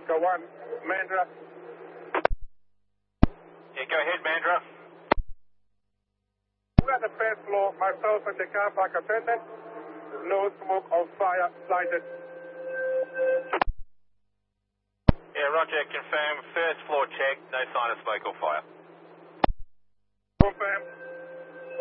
Oscar 1, Mandra. Yeah, go ahead, Mandra. We're at the first floor, myself and the car park attendant. No smoke or fire sighted. Yeah, roger, confirm. First floor check, no sign of smoke or fire. Confirm.